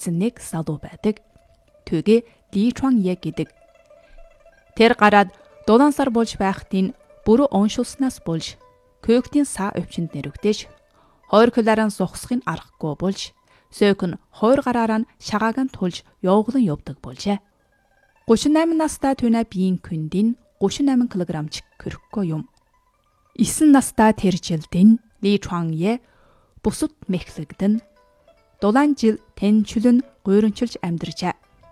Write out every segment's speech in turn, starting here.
эзэн нэг залуу байдаг. Түүгээ Ли Чуанье гэдэг. Тэр гараад 7 сар болж байхдын бүрэн оншуулснаас болж көөгтийн саа өвчнөд нэрвдэж, хоёр кулаараа зогсохын аргагүй болж, Сөкн хоёр гараараа шагаагаан тулж явглан явдаг болжээ. 38 настай түүнэ биеийн күндийн 38 кг-ч көрөхгүй юм. 9 настай тэр жилдэн Ли Чуанье бусад мэхлэгдэн дулаан жил тэнчүлэн гуйрамчилж амьдарчээ.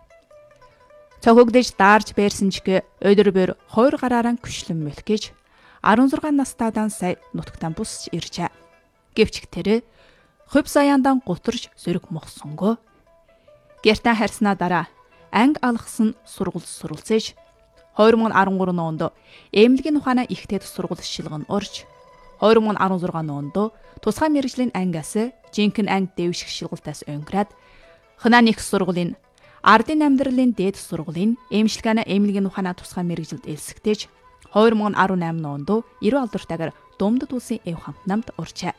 Цогогдож даарж байрсан ч өдөр бүр хоёр гараараа күшлэн мөлхөж 16 настайдан сая нутагтан бусч иржээ. Гэвч тэр хувь саяандан гутарж зүрх мохсонго. Гэртээ харснаа дараа анги алгасан сургууль суралцж 2013 онд эмнэлгийн ухаанаа ихтэй сургууль шилгэн орж 2016 онд тусгай мэргэжлийн ангиас жинхэнэ анги дэвших шилгуултаас өнгөрөөд ханаа нэг сургуулийн ардын амьдралын дээд сургуулийн эмчилгээний эмнэлгийн ухаанаа тусгай мэргэжилд элсэгдэж 2018 онд 90 алдартай Думдад улсын эв хамтнамд оржээ.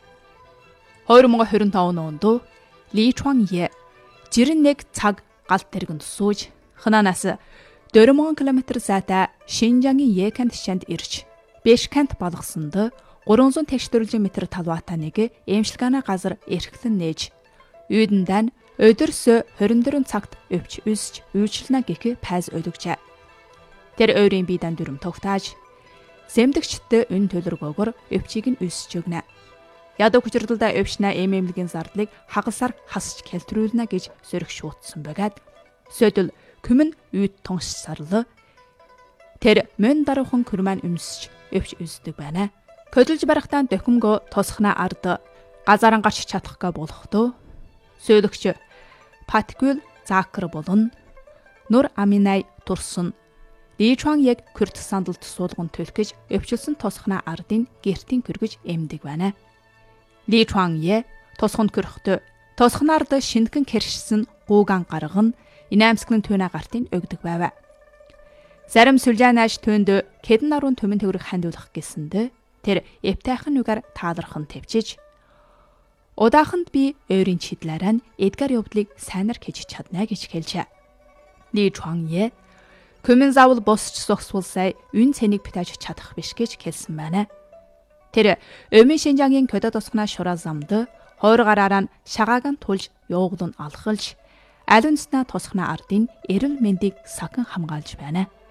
2025 онд Ли Чуанье 91 цаг галт тэргэнд сууж ханаанаас 40,000 км зайтай Шинжангийн Екант шанд ирж Бэшкант болгосонд 384 м талбайтай нэг эмчилгээний газар эрхлэн нээж үйдэндээ өдөрсө 24 цагт өвч үсж үйлчлэнэ гэх пайз өгчээ. Тэр өөрийн биедан дүрм тогтааж сэмдэгчтэй өн төлөргөөгөр өвчийг нь үсж өгнө. Ядуу хүчрэлдээ өвчнэ эмэмлэгийн зардлыг хагасаар хасч кэлтрүүлнэ гэж зөрөх шуутсан байгаад сөдөл күмэн үйд тунш сарлаа. Тэр мөн даруухан күрмэн өмсөж өвч үсдэг байна. Хөдөлж барахтаа дөхөмгөө тосхна ард газаран гарч чадахгүй болохдоо сөөлөгч Паткүл Закр болон Нур Аминай турсан Ли Чуаньег Күрт сандалд суулган төлөхөж өвчлсөн тосхна ардын гертийн көргөж эмдэг байна. Ли Чуанье тосхонд көрөхтөө тосхнаард шинтгэн кэршсэн гууган гарган инээмсгэлэн түүнэ гартын өгдөг байв. Зарим сүлжаанаш түүнд кэдэн наруун төмөн төгрөг хандуулах гэсэндэ тэр эвтайхан нүгээр таалархан тавьчиж удааханд би өөрийн чидлээрээ эдгар явдлыг сайнаар хийж чадна гэж хэлжээ. Ли Чуанье көмөн заавал босч зогсволсай үн цэнийг битэж чадах биш гэж хэлсэн байна. Тэр Өмийн Шинжангийн көдө тосгоноо шураа замд хоёр гараараа шагаагаан тулж явуулан алхалж аль үнснээ тосгоноо ардын эрүүл мэндийг сахан хамгаалж байна.